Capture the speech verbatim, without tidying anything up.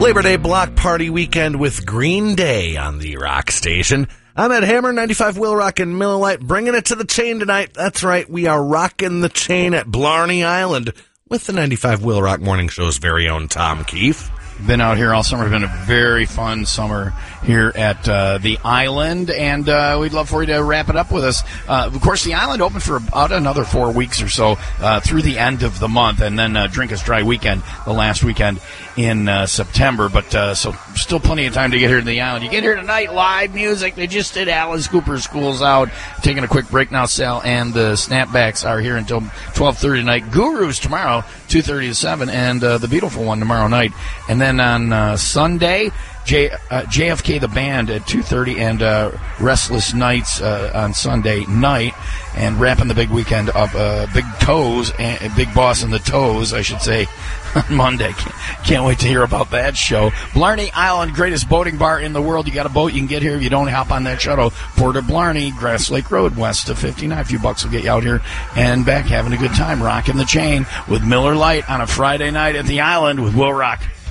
Labor Day block party weekend with Green Day on the Rock Station. I'm Ed Hammer, ninety-five Will Rock and Miller Lite, bringing it to the chain tonight. That's right, we are rocking the chain at Blarney Island with the ninety-five Will Rock Morning Show's very own Tom Keefe. Been out here all summer. It's been a very fun summer here at uh, the island, and uh, we'd love for you to wrap it up with us. Uh, of course, the island open for about another four weeks or so uh, through the end of the month, and then uh, Drink Us Dry weekend, the last weekend in uh, September. But uh, so still plenty of time to get here to the island. You get here tonight, live music. They just did Alice Cooper's School's Out. Taking a quick break now, Sal, and the Snapbacks are here until twelve thirty tonight. Gurus tomorrow, two thirty to seven, and uh, the Beautiful One tomorrow night. And then on uh, Sunday, J, uh, J F K the Band at two thirty, and uh, Restless Nights uh, on Sunday night, and wrapping the big weekend up, uh, Big Toes, and Big Boss and the Toes, I should say, on Monday. Can't, can't wait to hear about that show. Blarney Island, greatest boating bar in the world. You got a boat, you can get here. If you don't, hop on that shuttle. Port of Blarney, Grass Lake Road, west of fifty-nine. A few bucks will get you out here and back, having a good time, rocking the chain with Miller Lite on a Friday night at the island with Will Rock.